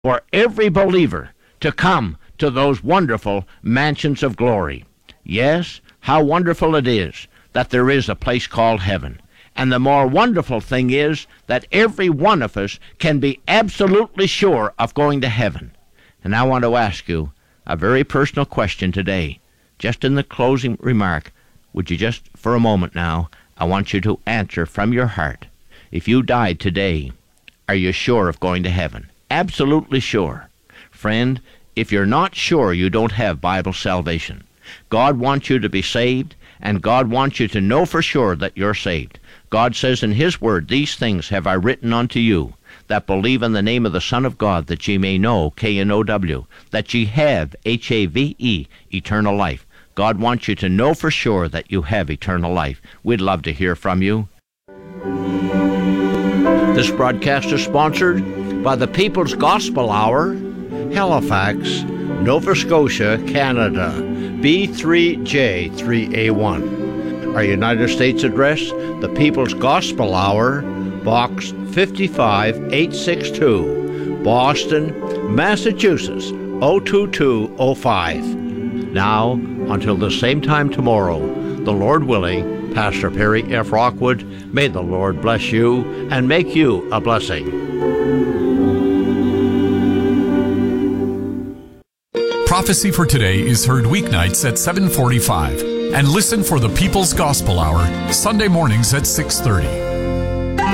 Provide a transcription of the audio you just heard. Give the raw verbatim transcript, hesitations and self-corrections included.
for every believer to come to those wonderful mansions of glory. Yes, how wonderful it is that there is a place called heaven. And the more wonderful thing is that every one of us can be absolutely sure of going to heaven. And I want to ask you a very personal question today. Just in the closing remark, would you just, for a moment now, I want you to answer from your heart. If you died today, are you sure of going to heaven? Absolutely sure. Friend, if you're not sure, you don't have Bible salvation. God wants you to be saved, and God wants you to know for sure that you're saved. God says in His Word, "These things have I written unto you, that believe in the name of the Son of God, that ye may know," K N O W, that ye have, H A V E, eternal life. God wants you to know for sure that you have eternal life. We'd love to hear from you. This broadcast is sponsored by the People's Gospel Hour, Halifax, Nova Scotia, Canada, B three J three A one. Our United States address, the People's Gospel Hour, Box fifty-five eight sixty-two, Boston, Massachusetts, zero two two zero five. Now, until the same time tomorrow, the Lord willing, Pastor Perry F. Rockwood, may the Lord bless you and make you a blessing. Prophecy for Today is heard weeknights at seven forty-five, and listen for the People's Gospel Hour Sunday mornings at six thirty.